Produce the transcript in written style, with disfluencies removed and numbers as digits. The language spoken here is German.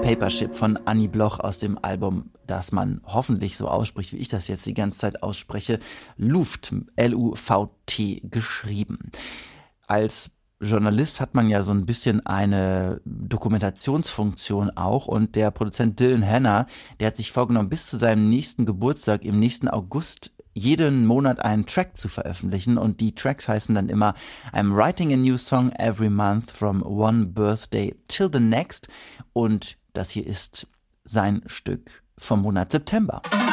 Papership von Annie Bloch aus dem Album, das man hoffentlich so ausspricht, wie ich das jetzt die ganze Zeit ausspreche, Luft, L-U-V-T geschrieben. Als Journalist hat man ja so ein bisschen eine Dokumentationsfunktion auch, und der Produzent Dylan Hanna, der hat sich vorgenommen, bis zu seinem nächsten Geburtstag im nächsten August jeden Monat einen Track zu veröffentlichen, und die Tracks heißen dann immer I'm writing a new song every month from one birthday till the next, und das hier ist sein Stück vom Monat September.